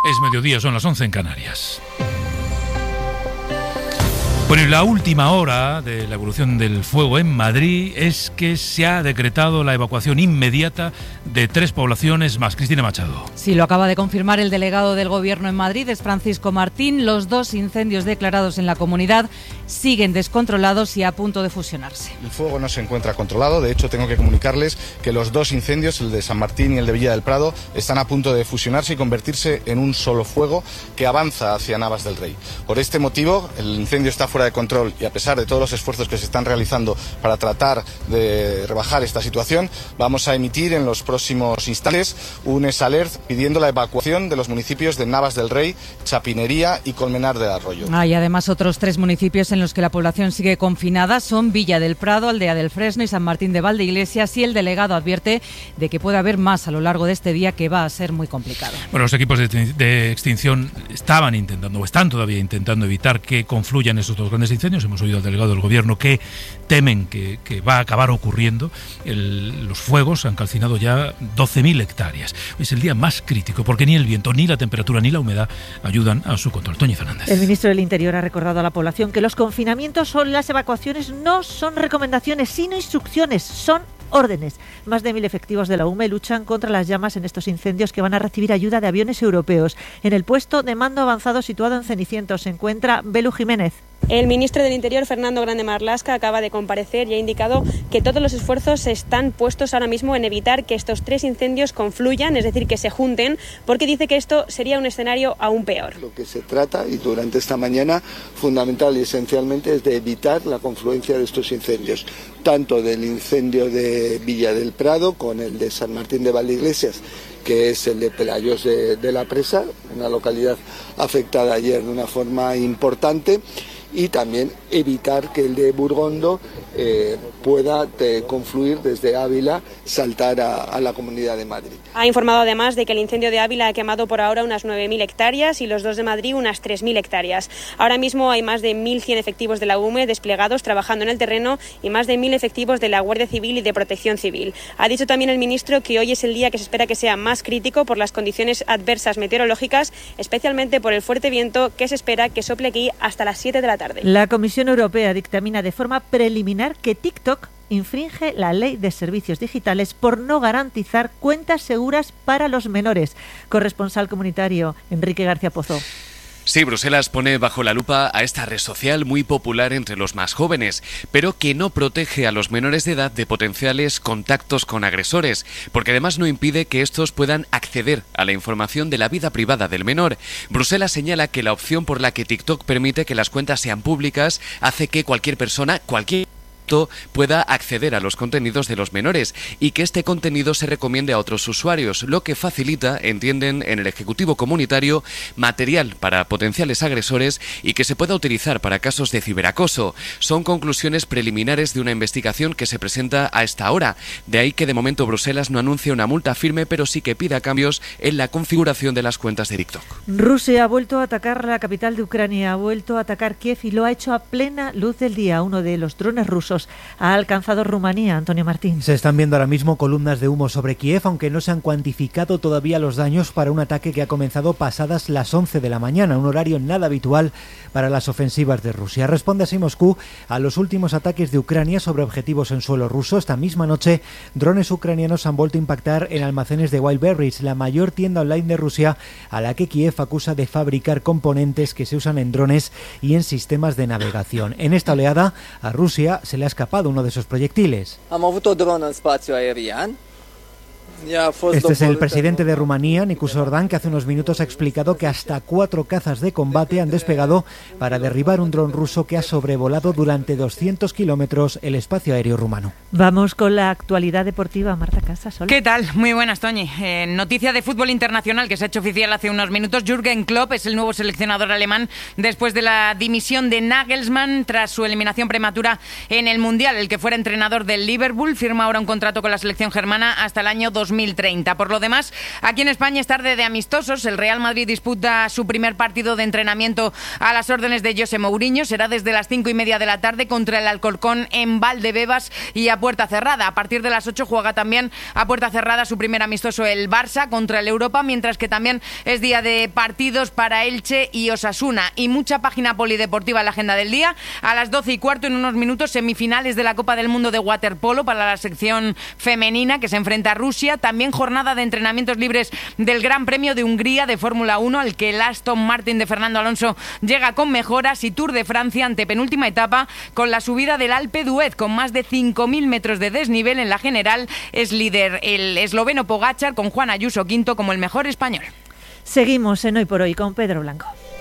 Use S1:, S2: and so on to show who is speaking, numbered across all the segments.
S1: Es mediodía, son las 11 en Canarias. Bueno, y la última hora de la evolución del fuego en Madrid es que se ha decretado la evacuación inmediata de 3 poblaciones más. Cristina Machado.
S2: Sí, lo acaba de confirmar el delegado del Gobierno en Madrid, es Francisco Martín. Los 2 incendios declarados en la comunidad siguen descontrolados y a punto de fusionarse.
S3: El fuego no se encuentra controlado, de hecho tengo que comunicarles que los 2 incendios, el de San Martín y el de Villa del Prado, están a punto de fusionarse y convertirse en un solo fuego que avanza hacia Navas del Rey. Por este motivo, el incendio está fuera de control y a pesar de todos los esfuerzos que se están realizando para tratar de rebajar esta situación, vamos a emitir en los próximos instantes un alert pidiendo la evacuación de los municipios de Navas del Rey, Chapinería y Colmenar del Arroyo.
S2: Hay además otros 3 municipios en los que la población sigue confinada, son Villa del Prado, Aldea del Fresno y San Martín de Valdeiglesias, y el delegado advierte de que puede haber más a lo largo de este día, que va a ser muy complicado.
S1: Bueno, los equipos de extinción están todavía intentando evitar que confluyan esos 2 grandes incendios. Hemos oído al delegado del Gobierno que temen que va a acabar ocurriendo. Los fuegos han calcinado ya 12.000 hectáreas. Es el día más crítico porque ni el viento, ni la temperatura, ni la humedad ayudan a su control. Toñi Fernández.
S4: El ministro del Interior ha recordado a la población que los confinamientos o las evacuaciones no son recomendaciones, sino instrucciones, son órdenes. Más de 1.000 efectivos de la UME luchan contra las llamas en estos incendios, que van a recibir ayuda de aviones europeos. En el puesto de mando avanzado situado en Cenicientos se encuentra Belu Jiménez.
S5: El ministro del Interior, Fernando Grande Marlaska, acaba de comparecer y ha indicado que todos los esfuerzos están puestos ahora mismo en evitar que estos 3 incendios confluyan, es decir, que se junten, porque dice que esto sería un escenario aún peor.
S6: Lo que se trata, y durante esta mañana, fundamental y esencialmente, es de evitar la confluencia de estos incendios, tanto del incendio de Villa del Prado con el de San Martín de Valdeiglesias, que es el de Pelayos de la Presa, una localidad afectada ayer de una forma importante, y también evitar que el de Burgondo pueda confluir desde Ávila, saltar a la Comunidad de Madrid.
S5: Ha informado además de que el incendio de Ávila ha quemado por ahora unas 9.000 hectáreas y los 2 de Madrid unas 3.000 hectáreas. Ahora mismo hay más de 1.100 efectivos de la UME desplegados trabajando en el terreno y más de 1.000 efectivos de la Guardia Civil y de Protección Civil. Ha dicho también el ministro que hoy es el día que se espera que sea más crítico por las condiciones adversas meteorológicas, especialmente por el fuerte viento que se espera que sople aquí hasta las 7 de la tarde.
S4: La Comisión Europea dictamina de forma preliminar que TikTok infringe la ley de servicios digitales por no garantizar cuentas seguras para los menores. Corresponsal comunitario Enrique García Pozo.
S7: Sí, Bruselas pone bajo la lupa a esta red social muy popular entre los más jóvenes, pero que no protege a los menores de edad de potenciales contactos con agresores, porque además no impide que estos puedan acceder a la información de la vida privada del menor. Bruselas señala que la opción por la que TikTok permite que las cuentas sean públicas hace que cualquier persona, pueda acceder a los contenidos de los menores y que este contenido se recomiende a otros usuarios, lo que facilita, entienden en el Ejecutivo Comunitario, material para potenciales agresores y que se pueda utilizar para casos de ciberacoso. Son conclusiones preliminares de una investigación que se presenta a esta hora. De ahí que de momento Bruselas no anuncia una multa firme, pero sí que pida cambios en la configuración de las cuentas de TikTok.
S4: Rusia ha vuelto a atacar la capital de Ucrania, ha vuelto a atacar Kiev y lo ha hecho a plena luz del día. Uno de los drones rusos ha alcanzado Rumanía. Antonio Martín.
S8: Se están viendo ahora mismo columnas de humo sobre Kiev, aunque no se han cuantificado todavía los daños para un ataque que ha comenzado pasadas las 11 de la mañana, un horario nada habitual para las ofensivas de Rusia. Responde así Moscú a los últimos ataques de Ucrania sobre objetivos en suelo ruso. Esta misma noche, drones ucranianos han vuelto a impactar en almacenes de Wildberries, la mayor tienda online de Rusia, a la que Kiev acusa de fabricar componentes que se usan en drones y en sistemas de navegación. En esta oleada, a Rusia se le ha escapado uno de esos proyectiles. Este es el presidente de Rumanía, Nicu Sordan, que hace unos minutos ha explicado que hasta 4 cazas de combate han despegado para derribar un dron ruso que ha sobrevolado durante 200 kilómetros el espacio aéreo rumano.
S4: Vamos con la actualidad deportiva. Marta Casas.
S2: ¿Qué tal? Muy buenas, Toñi. Noticia de fútbol internacional que se ha hecho oficial hace unos minutos. Jürgen Klopp es el nuevo seleccionador alemán después de la dimisión de Nagelsmann tras su eliminación prematura en el Mundial. El que fuera entrenador del Liverpool firma ahora un contrato con la selección germana hasta el año 2020.
S9: 2030. Por lo demás, aquí en España es tarde de amistosos. El Real Madrid disputa su primer partido de entrenamiento a las órdenes de José Mourinho. Será desde las 5:30 de la tarde contra el Alcorcón en Valdebebas y a puerta cerrada. A partir de las 8 juega también a puerta cerrada su primer amistoso el Barça contra el Europa, mientras que también es día de partidos para Elche y Osasuna. Y mucha página polideportiva en la agenda del día. A las 12:15, en unos minutos, semifinales de la Copa del Mundo de waterpolo para la sección femenina que se enfrenta a Rusia. También jornada de entrenamientos libres del Gran Premio de Hungría de Fórmula 1, al que el Aston Martin de Fernando Alonso llega con mejoras, y Tour de Francia, antepenúltima etapa, con la subida del Alpe d'Huez, con más de 5.000 metros de desnivel. En la general es líder el esloveno Pogačar, con Juan Ayuso quinto como el mejor español.
S4: Seguimos en Hoy por Hoy con Pedro Blanco.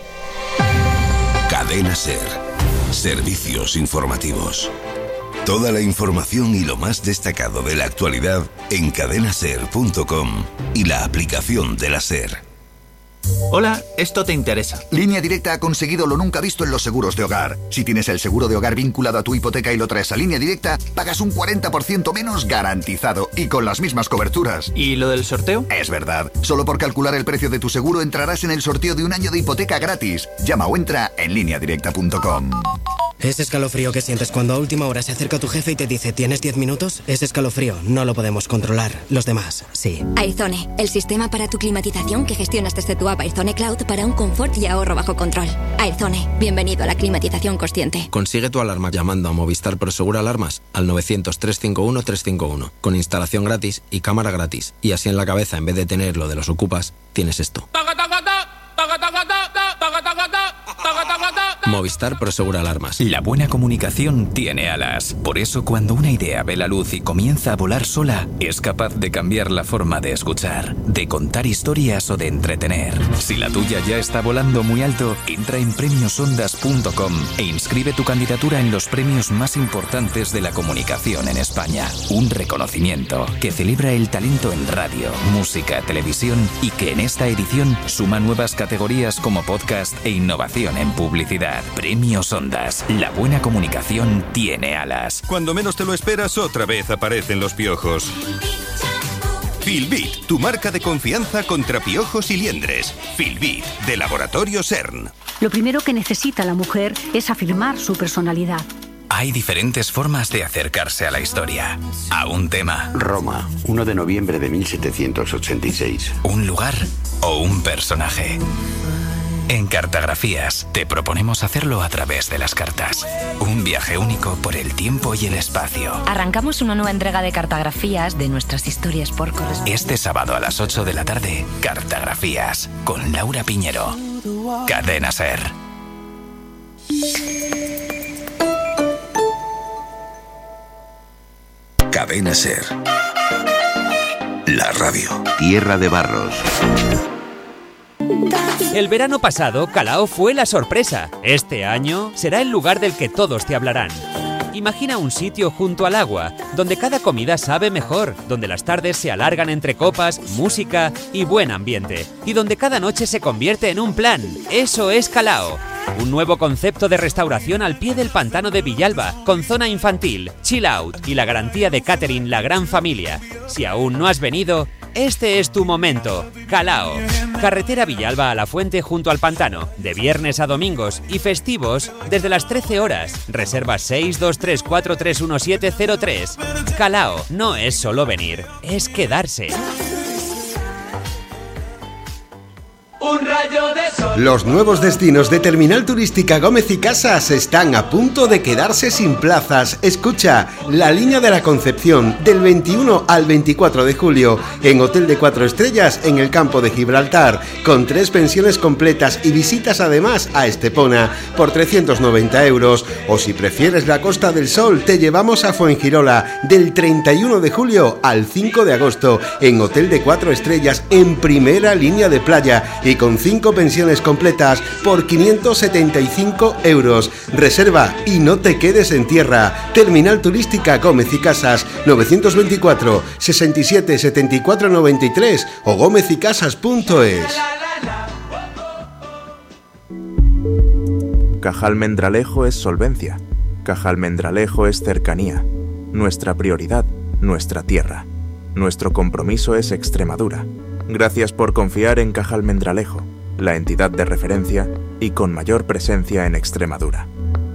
S10: Cadena SER. Servicios informativos. Toda la información y lo más destacado de la actualidad en cadenaser.com y la aplicación de la SER.
S11: Hola, esto te interesa.
S12: Línea Directa ha conseguido lo nunca visto en los seguros de hogar. Si tienes el seguro de hogar vinculado a tu hipoteca y lo traes a Línea Directa, pagas un 40% menos garantizado y con las mismas coberturas.
S11: ¿Y lo del sorteo?
S12: Es verdad. Solo por calcular el precio de tu seguro entrarás en el sorteo de un año de hipoteca gratis. Llama o entra en lineadirecta.com.
S13: Ese escalofrío que sientes cuando a última hora se acerca tu jefe y te dice ¿tienes 10 minutos? Ese escalofrío no lo podemos controlar. Los demás, sí.
S14: Aizone, el sistema para tu climatización que gestionas desde tu app Aizone Cloud para un confort y ahorro bajo control. Aizone, bienvenido a la climatización consciente.
S13: Consigue tu alarma llamando a Movistar Prosegur Alarmas al 900-351-351 con instalación gratis y cámara gratis. Y así en la cabeza, en vez de tener lo de los ocupas, tienes esto. Movistar Prosegur Alarmas.
S15: La buena comunicación tiene alas. Por eso, cuando una idea ve la luz y comienza a volar sola, es capaz de cambiar la forma de escuchar, de contar historias o de entretener. Si la tuya ya está volando muy alto, entra en premiosondas.com e inscribe tu candidatura en los premios más importantes de la comunicación en España. Un reconocimiento que celebra el talento en radio, música, televisión y que en esta edición suma nuevas categorías como podcast e innovación en publicidad. Premios Ondas. La buena comunicación tiene alas.
S16: Cuando menos te lo esperas, otra vez aparecen los piojos. Filbit, tu marca de confianza contra piojos y liendres. Filbit, de Laboratorio CERN.
S17: Lo primero que necesita la mujer es afirmar su personalidad.
S15: Hay diferentes formas de acercarse a la historia, a un tema.
S18: Roma, 1 de noviembre de 1786.
S15: Un lugar o un personaje. En Cartografías te proponemos hacerlo a través de las cartas. Un viaje único por el tiempo y el espacio.
S19: Arrancamos una nueva entrega de Cartografías de nuestras historias por correspondencia.
S15: Este sábado a las 8 de la tarde, Cartografías, con Laura Piñero. Cadena SER.
S10: Cadena SER. La radio.
S18: Tierra de Barros.
S20: El verano pasado, Calao fue la sorpresa. Este año será el lugar del que todos te hablarán. Imagina un sitio junto al agua, donde cada comida sabe mejor, donde las tardes se alargan entre copas, música y buen ambiente, y donde cada noche se convierte en un plan. Eso es Calao. Un nuevo concepto de restauración al pie del pantano de Villalba, con zona infantil, chill out y la garantía de catering La Gran Familia. Si aún no has venido, este es tu momento. Calao. Carretera Villalba a La Fuente junto al pantano, de viernes a domingos y festivos desde las 13 horas. Reserva 623431703. Calao no es solo venir, es quedarse.
S21: Un rayo de sol.
S22: Los nuevos destinos de Terminal Turística Gómez y Casas están a punto de quedarse sin plazas. Escucha, La Línea de la Concepción, del 21 al 24 de julio, en Hotel de 4 estrellas en el campo de Gibraltar, con 3 pensiones completas y visitas además a Estepona, por 390 euros. O si prefieres la Costa del Sol, te llevamos a Fuengirola, del 31 de julio al 5 de agosto, en Hotel de 4 estrellas en primera línea de playa, y con 5 pensiones completas por 575 euros. Reserva y no te quedes en tierra. Terminal Turística Gómez y Casas, 924 67 74 93 o gómezycasas.es.
S23: Caja Almendralejo es solvencia. Caja Almendralejo es cercanía. Nuestra prioridad, nuestra tierra. Nuestro compromiso es Extremadura. Gracias por confiar en Caja Almendralejo, la entidad de referencia y con mayor presencia en Extremadura.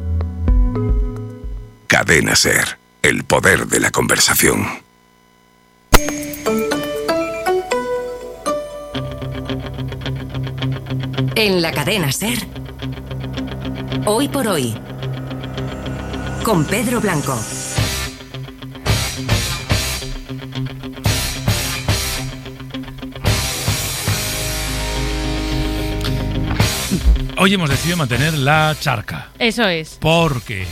S10: Cadena SER, el poder de la conversación.
S1: En la cadena SER, Hoy por Hoy, con Pedro Blanco.
S3: Hoy hemos decidido mantener la charca.
S6: Eso es.
S3: Porque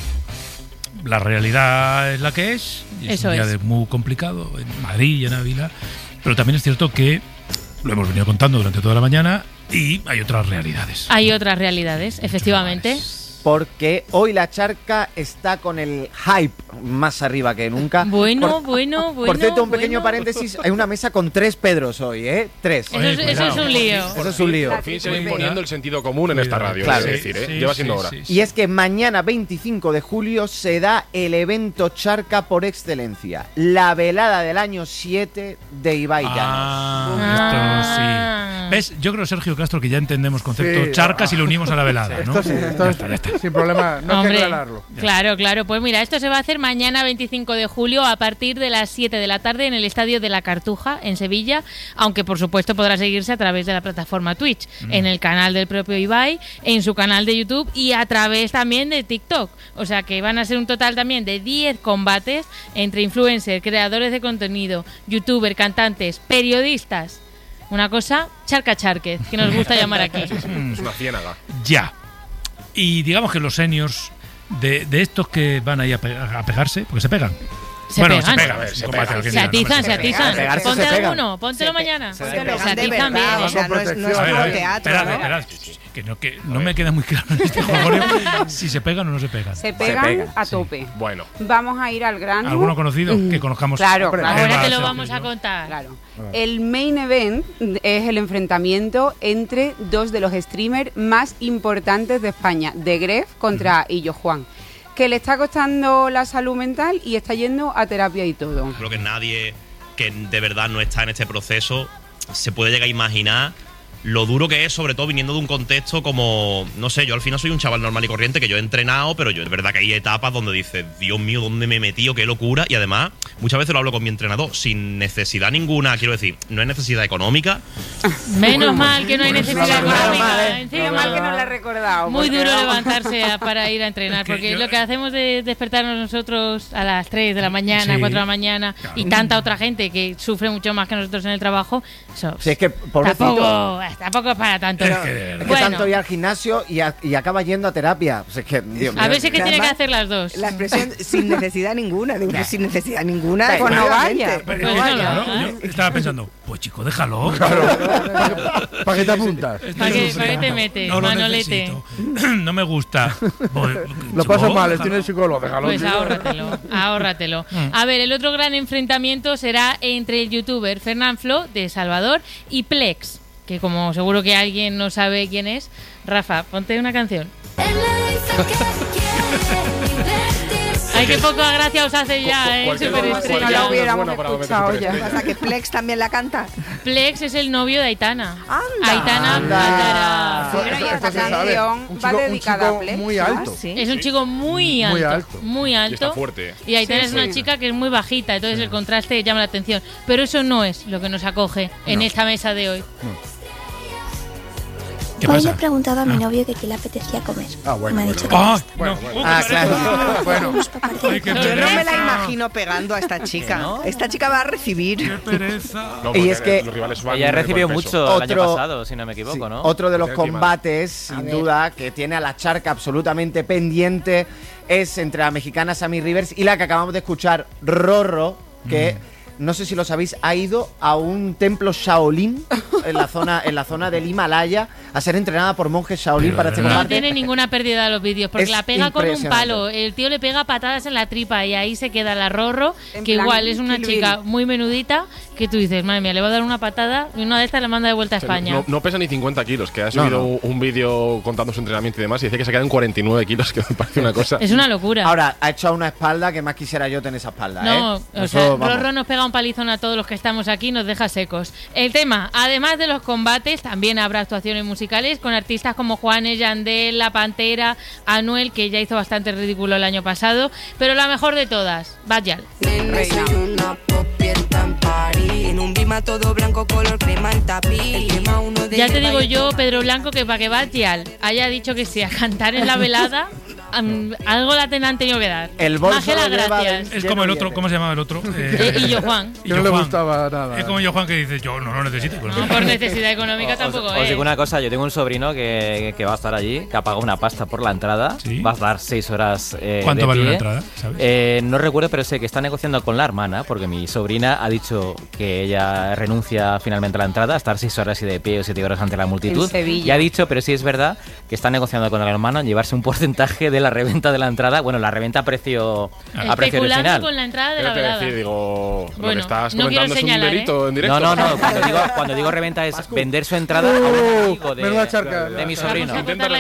S3: la realidad es la que es. Y es un día muy complicado en Madrid y en Ávila. Pero también es cierto que lo hemos venido contando durante toda la mañana y hay otras realidades.
S6: Hay otras realidades, efectivamente.
S24: Porque hoy la charca está con el hype más arriba que nunca.
S6: Bueno.
S24: Por cierto, un pequeño paréntesis, hay una mesa con 3 Pedros hoy, ¿eh? 3.
S6: Eso es un lío.
S24: Eso es un lío.
S25: Por fin se va imponiendo el sentido común en esta radio,
S24: claro.
S25: es decir, lleva siendo hora.
S24: Y es que mañana, 25 de julio, se da el evento charca por excelencia. La velada del año 7 de Ibai Llanos.
S3: Esto sí. ¿Ves? Yo creo, Sergio Castro, que ya entendemos concepto charcas y lo unimos a la velada, ¿no?
S26: Esto sí, sin problema, no hay que aclararlo.
S6: Claro. Pues mira, esto se va a hacer mañana 25 de julio a partir de las 7 de la tarde en el Estadio de la Cartuja, en Sevilla, aunque por supuesto podrá seguirse a través de la plataforma Twitch, en el canal del propio Ibai, en su canal de YouTube y a través también de TikTok. O sea que van a ser un total también de 10 combates entre influencers, creadores de contenido, youtubers, cantantes, periodistas. Una cosa, charca-charquez, que nos gusta llamar aquí.
S25: Es una ciénaga.
S3: Ya. Y digamos que los seniors de estos que van ahí a pegarse, porque se pegan.
S6: Se pegan.
S3: Se
S6: atizan. Ponte
S24: se
S6: alguno, póntelo mañana. Se atizan bien.
S27: O sea, no es como teatro.
S3: Esperad. Que no me queda muy claro en este juego si se pegan o no se pegan.
S28: Se pegan a tope.
S25: Bueno.
S28: Vamos a ir al grano.
S3: ¿Alguno conocido que conozcamos?
S28: Claro.
S6: Ahora te lo vamos a contar.
S28: Claro. El main event es el enfrentamiento entre dos de los streamers más importantes de España, de Gref contra Illo Juan, que le está costando la salud mental y está yendo a terapia y todo.
S29: Creo que nadie que de verdad no está en este proceso se puede llegar a imaginar lo duro que es, sobre todo viniendo de un contexto como, no sé, yo al final soy un chaval normal y corriente que yo he entrenado, pero yo es verdad que hay etapas donde dices, Dios mío, ¿dónde me he metido? ¡Qué locura! Y además, muchas veces lo hablo con mi entrenador, sin necesidad ninguna, quiero decir, no hay necesidad económica.
S6: Menos mal que no hay necesidad económica.
S28: Menos mal que no la he recordado.
S6: Muy duro levantarse para ir a entrenar, porque lo que hacemos de despertarnos nosotros a las 3 de la mañana, 4 de la mañana, y tanta otra gente que sufre mucho más que nosotros en el trabajo, eso
S24: es que, pobrecito,
S6: tampoco es para tanto.
S24: Es que tanto ir al gimnasio y acaba yendo a terapia. Pues es que, Dios mío.
S6: A veces que tiene que hacer las dos.
S27: La expresión sin necesidad ninguna. Sin necesidad ninguna.
S28: Pues no vaya.
S3: Yo estaba pensando, pues chico, déjalo.
S26: ¿Para qué te apuntas?
S6: ¿Para qué te metes, Manolete?
S3: No me gusta.
S26: Lo paso mal, estoy en el psicólogo, déjalo.
S6: Pues ahórratelo. A ver, el otro gran enfrentamiento será entre el youtuber Fernán Flo, de Salvador, y Plex, que como seguro que alguien no sabe quién es. Rafa, ponte una canción. Ay, qué poca gracia os hace ya, Superestrella.
S28: No la hubiéramos escuchado ya.
S27: ¿Pasa que Plex también la canta?
S6: Plex es el novio de Aitana.
S27: Anda.
S28: Aitana. Bueno, y esta canción va dedicada a Plex.
S26: Muy alto.
S6: Es un chico muy alto.
S25: Y está fuerte.
S6: Y Aitana es una chica que es muy bajita, entonces el contraste llama la atención. Pero eso no es lo que nos acoge en esta mesa de hoy.
S29: Hoy le he preguntado a mi novio que qué le apetecía comer. Me ha dicho que
S26: claro.
S27: Bueno. Yo no me la imagino pegando a esta chica. ¿No? Esta chica va a recibir.
S3: ¡Qué pereza!
S25: No,
S24: y es que
S30: ella recibió mucho el año pasado, si no me equivoco, ¿no?
S24: Otro de los combates, sin duda, que tiene a la charca absolutamente pendiente es entre la mexicana Sammy Rivers y la que acabamos de escuchar, Rorro, que... No sé si lo sabéis, ha ido a un templo Shaolin en la zona del Himalaya a ser entrenada por monjes Shaolin para este combate.
S6: No tiene ninguna pérdida de los vídeos, porque la pega con un palo. El tío le pega patadas en la tripa y ahí se queda la Rorro, que igual es una chica muy menudita, que tú dices, madre mía, le va a dar una patada y una de estas le manda de vuelta a España.
S25: No pesa ni 50 kilos, que ha subido un vídeo contando su entrenamiento y demás y dice que se queda en 49 kilos, que me parece una cosa.
S6: Es una locura.
S24: Ahora, ha hecho a una espalda que más quisiera yo tener esa espalda.
S6: No, o sea, Rorro nos pega un palizón a todos los que estamos aquí, nos deja secos. El tema, además de los combates, también habrá actuaciones musicales con artistas como Juanes, Yandel, La Pantera, Anuel, que ya hizo bastante ridículo el año pasado, pero la mejor de todas, Bad Gyal. Ya te digo yo, Pedro Blanco, que para que Bad Gyal haya dicho que sí a cantar en la velada, algo la han tenido que dar.
S24: El bolso
S6: Ángela, gracias.
S3: Es como el otro, ¿cómo se llamaba el otro?
S6: Y yo Juan.
S26: Que no le gustaba nada.
S3: Es como yo Juan, que dice, yo no lo necesito.
S6: No, por necesidad económica tampoco.
S30: Os digo una cosa, yo tengo un sobrino que va a estar allí, que ha pagado una pasta por la entrada, ¿sí? Va a dar 6 horas
S3: ¿Cuánto vale la entrada? ¿Sabes?
S30: No recuerdo, pero sé que está negociando con la hermana, porque mi sobrina ha dicho que ella renuncia finalmente a la entrada, a estar 6 horas y de pie o 7 horas ante la multitud. Y ha dicho, pero sí es verdad, que está negociando con la hermana en llevarse un porcentaje de la reventa de la entrada, bueno, la reventa a precio original.
S6: Con la entrada de la velada.
S25: Digo, bueno, lo que estás
S6: no
S25: comentando es un delito en directo.
S30: No, cuando digo reventa es vender su entrada a un amigo de mi sobrino.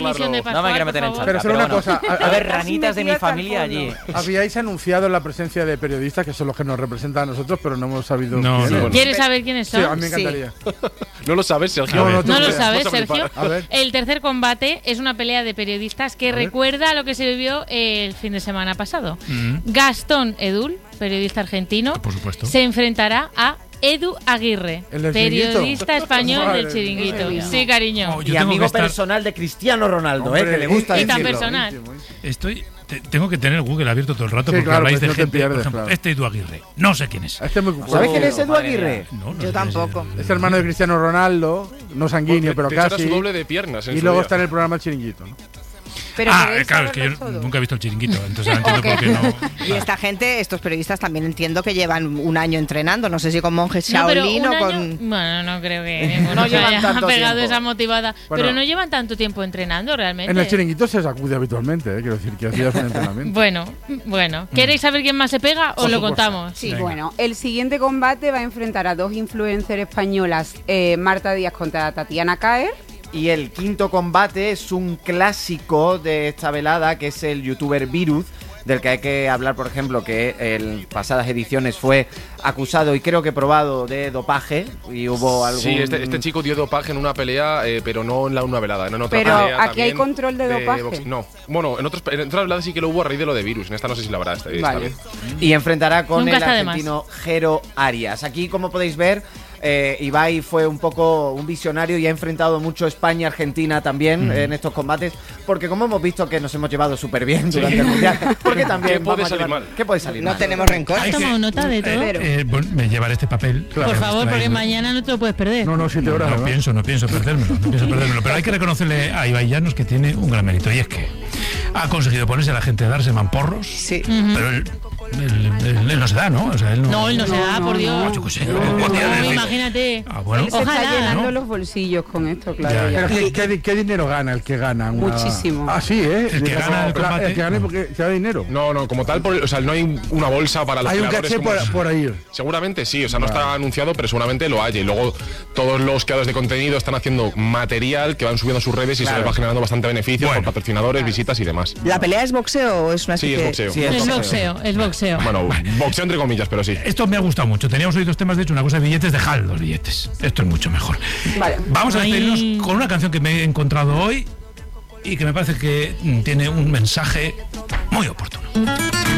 S30: No me quiero meter en charca.
S26: Pero solo una cosa.
S30: A ver, ranitas de mi familia allí.
S26: Habíais anunciado la presencia de periodistas que son los que nos representan a nosotros, pero no hemos sabido
S6: ¿Quieres saber quiénes son?
S26: Sí, a mí me encantaría.
S25: ¿No lo sabes, Sergio?
S6: ¿No lo sabes, Sergio? El tercer combate es una pelea de periodistas que recuerda a lo que se vivió el fin de semana pasado. Gastón Edul, periodista argentino,
S3: por supuesto,
S6: se enfrentará a Edu Aguirre, periodista español del Chiringuito. Sí, cariño.
S24: Y amigo personal de Cristiano Ronaldo, que le gusta decirlo.
S6: Y tan personal.
S3: Tengo que tener Google abierto todo el rato, porque habláis de gente, por ejemplo, este Edu Aguirre. No sé quién es.
S24: ¿Sabes quién es Edu Aguirre?
S27: Yo tampoco.
S26: Es hermano de Cristiano Ronaldo, no sanguíneo, pero casi.
S25: Su doble de piernas.
S26: Y luego está en el programa El Chiringuito, ¿no?
S27: Pero
S3: claro, es que yo nunca he visto el Chiringuito, entonces no entiendo por qué no.
S27: Y esta gente, estos periodistas también entiendo que llevan un año entrenando, no sé si con monjes Shaolin o con...
S6: Bueno, no creo que ninguno haya pegado esa motivada. Bueno, pero no llevan tanto tiempo entrenando realmente.
S26: En el Chiringuito se sacude habitualmente, quiero decir, que hacías un entrenamiento.
S6: Bueno. ¿Queréis saber quién más se pega o lo contamos?
S28: Sí, bueno, el siguiente combate va a enfrentar a dos influencers españolas, Marta Díaz contra Tatiana Caer.
S24: Y el quinto combate es un clásico de esta velada, que es el youtuber Virus, del que hay que hablar, por ejemplo, que en pasadas ediciones fue acusado y creo que probado de dopaje, y hubo algún...
S25: Sí, este chico dio dopaje en una pelea, pero no en una velada, no en otra
S28: pero
S25: pelea.
S28: Aquí hay control de dopaje.
S25: No, bueno, en otras veladas sí que lo hubo a raíz de lo de Virus, en esta no sé si la habrá esta vez.
S24: Y enfrentará con el argentino Jero Arias. Aquí, como podéis ver, Ibai fue un poco un visionario y ha enfrentado mucho España-Argentina también en estos combates, porque como hemos visto que nos hemos llevado súper bien durante el Mundial, porque también
S25: ¿Qué puede salir mal?
S24: ¿Qué puede salir mal?
S27: No tenemos rencor.
S6: ¿Has tomado nota de todo?
S3: Me llevaré este papel.
S6: Por favor, porque mañana no te lo puedes perder.
S26: No, 7 horas.
S3: No pienso perdérmelo. Pero hay que reconocerle a Ibai Llanos que tiene un gran mérito, y es que ha conseguido ponerse a la gente a darse mamporros.
S27: Sí.
S3: Pero él no se da, ¿no? O sea, él no
S6: se da, por Dios.
S3: Yo qué sé.
S6: Imagínate.
S3: Bueno.
S28: Él se está llenando los bolsillos con esto, claro.
S26: ¿Qué dinero gana el que gana?
S28: Muchísimo.
S26: Ah, sí, ¿eh?
S3: El que gana el combate.
S26: El que gana porque se da dinero.
S25: No, como tal, no hay una bolsa para los
S26: creadores. Hay un caché por ahí.
S25: Seguramente sí, no está anunciado, pero seguramente lo haya. Y luego todos los creadores de contenido están haciendo material que van subiendo a sus redes y se les va generando bastante beneficio por patrocinadores, visitas y demás.
S27: ¿La pelea es boxeo o es una
S25: Sí, es boxeo.
S6: Sí, es boxeo.
S25: Bueno, boxeo entre comillas, pero sí.
S3: Esto me ha gustado mucho. Teníamos hoy dos temas, de hecho, una cosa de billetes, dejad los billetes. Esto es mucho mejor.
S28: Vale.
S3: Vamos a despedirnos con una canción que me he encontrado hoy y que me parece que tiene un mensaje muy oportuno.